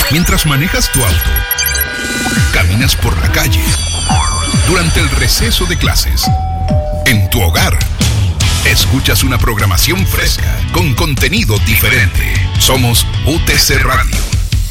Mientras manejas tu auto, caminas por la calle, durante el receso de clases, en tu hogar, escuchas una programación fresca con contenido diferente. Somos UTC Radio.